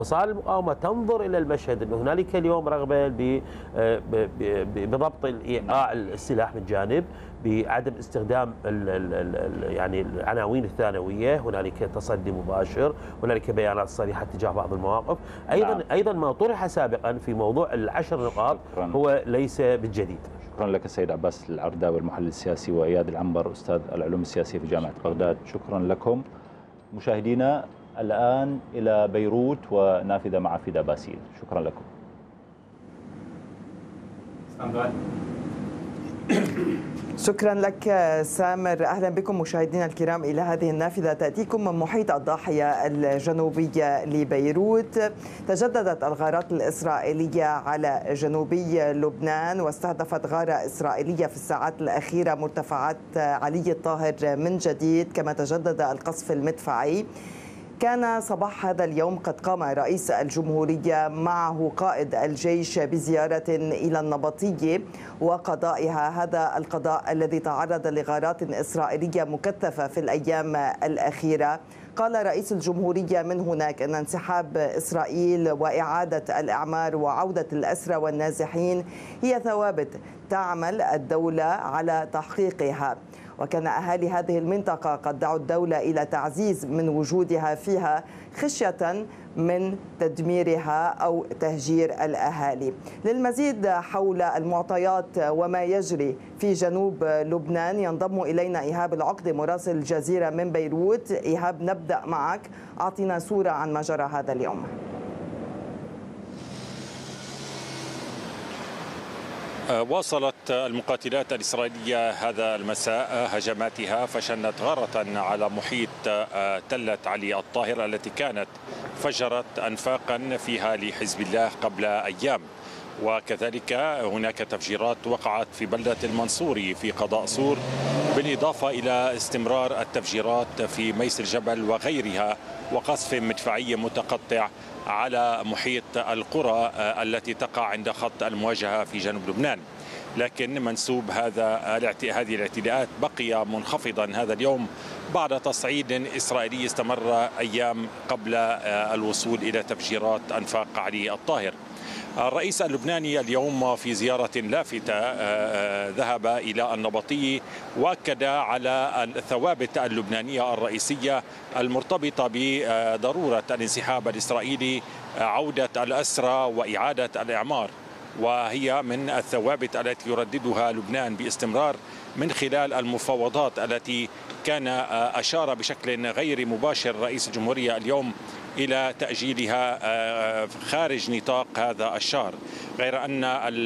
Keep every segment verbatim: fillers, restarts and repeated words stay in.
فصار المقاومة تنظر إلى المشهد أن هنالك اليوم رغبة بضبط إيقاع السلاح من جانب، بعدم استخدام ال ال ال يعني العناوين الثانوية، هنالك تصدي مباشر، هنالك بيانات صريحة تجاه بعض المواقف. أيضا نعم. أيضا ما طرح سابقا في موضوع العشر نقاط هو ليس بالجديد. شكرا لك السيد عباس العرداوي المحلل السياسي، وإياد العنبر أستاذ العلوم السياسية في جامعة بغداد. شكرا لكم. مشاهدينا الآن إلى بيروت ونافذة مع فدا باسيل. شكرا لكم. شكرا لك سامر. أهلا بكم مشاهدينا الكرام إلى هذه النافذة تأتيكم من محيط الضاحية الجنوبية لبيروت. تجددت الغارات الإسرائيلية على جنوبي لبنان، واستهدفت غارة إسرائيلية في الساعات الأخيرة مرتفعات علي الطاهر من جديد، كما تجدد القصف المدفعي. كان صباح هذا اليوم قد قام رئيس الجمهورية معه قائد الجيش بزيارة إلى النبطية وقضائها، هذا القضاء الذي تعرض لغارات إسرائيلية مكثفة في الأيام الأخيرة. قال رئيس الجمهورية من هناك أن انسحاب إسرائيل وإعادة الإعمار وعودة الأسرى والنازحين هي ثوابت تعمل الدولة على تحقيقها. وكان أهالي هذه المنطقة قد دعوا الدولة إلى تعزيز من وجودها فيها خشية من تدميرها أو تهجير الأهالي. للمزيد حول المعطيات وما يجري في جنوب لبنان ينضم إلينا إيهاب العقدي مراسل الجزيرة من بيروت. إيهاب، نبدأ معك، أعطينا صورة عن ما جرى هذا اليوم. واصلت المقاتلات الإسرائيلية هذا المساء هجماتها، فشنت غارة على محيط تلة علي الطاهر التي كانت فجرت أنفاقا فيها لحزب الله قبل أيام. وكذلك هناك تفجيرات وقعت في بلدة المنصوري في قضاء صور، بالإضافة إلى استمرار التفجيرات في ميس الجبل وغيرها، وقصف مدفعي متقطع على محيط القرى التي تقع عند خط المواجهة في جنوب لبنان. لكن منسوب هذا هذه الاعتداءات بقي منخفضا هذا اليوم بعد تصعيد إسرائيلي استمر أيام قبل الوصول إلى تفجيرات أنفاق علي الطاهر. الرئيس اللبناني اليوم في زيارة لافتة ذهب إلى النبطي وأكد على الثوابت اللبنانية الرئيسية المرتبطة بضرورة الانسحاب الإسرائيلي، عودة الأسرى وإعادة الإعمار، وهي من الثوابت التي يرددها لبنان باستمرار من خلال المفاوضات التي كان أشار بشكل غير مباشر رئيس الجمهورية اليوم إلى تأجيلها خارج نطاق هذا الشهر. غير أن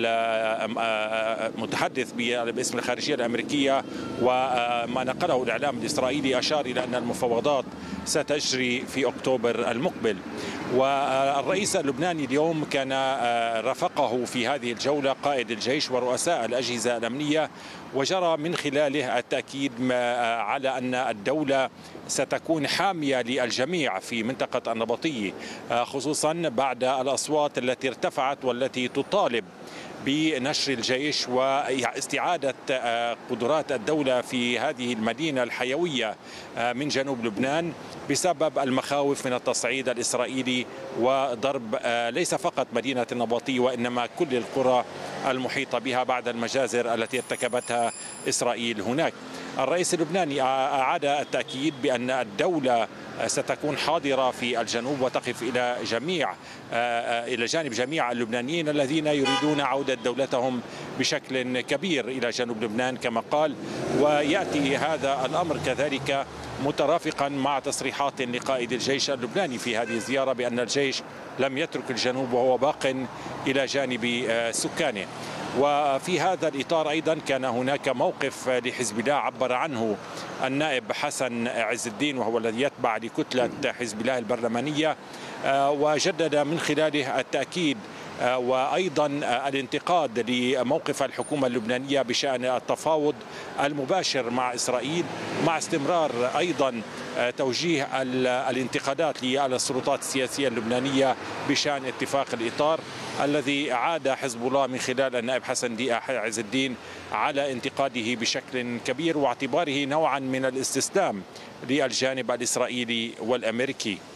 المتحدث باسم الخارجية الأمريكية وما نقله الإعلام الإسرائيلي أشار إلى أن المفاوضات ستجري في أكتوبر المقبل. والرئيس اللبناني اليوم كان رافقه في هذه الجولة قائد الجيش ورؤساء الأجهزة الأمنية، وجرى من خلاله التأكيد على أن الدولة ستكون حامية للجميع في منطقة النبطية، خصوصا بعد الأصوات التي ارتفعت والتي تطالب بنشر الجيش واستعادة قدرات الدولة في هذه المدينة الحيوية من جنوب لبنان بسبب المخاوف من التصعيد الإسرائيلي وضرب ليس فقط مدينة النبطي وإنما كل القرى المحيطة بها بعد المجازر التي ارتكبتها إسرائيل هناك. الرئيس اللبناني أعاد التأكيد بأن الدولة ستكون حاضرة في الجنوب وتقف إلى جميع إلى جانب جميع اللبنانيين الذين يريدون عودة دولتهم بشكل كبير إلى جنوب لبنان كما قال. ويأتي هذا الأمر كذلك مترافقا مع تصريحات لقائد الجيش اللبناني في هذه الزيارة بأن الجيش لم يترك الجنوب وهو باق إلى جانب سكانه. وفي هذا الإطار أيضا كان هناك موقف لحزب الله عبر عنه النائب حسن عز الدين وهو الذي يتبع لكتلة حزب الله البرلمانية، وجدد من خلاله التأكيد وأيضا الانتقاد لموقف الحكومة اللبنانية بشأن التفاوض المباشر مع إسرائيل، مع استمرار أيضا توجيه الانتقادات للسلطات السياسية اللبنانية بشأن اتفاق الإطار الذي عاد حزب الله من خلال النائب حسن عز الدين على انتقاده بشكل كبير واعتباره نوعا من الاستسلام للجانب الإسرائيلي والأمريكي.